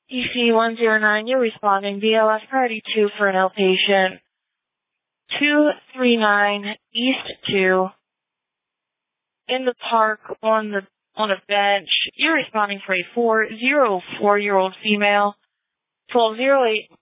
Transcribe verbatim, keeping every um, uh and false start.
E C one zero nine, you're responding B L S priority two for an outpatient. two three nine East two. In the park on the on a bench. You're responding for a four zero four year old female. twelve oh eight